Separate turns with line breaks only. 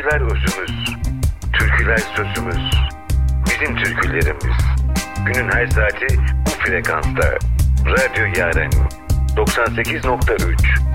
Türküler özümüz, türküler sözümüz, bizim türkülerimiz. Günün her saati bu frekansta. Radyo Yaren 98.3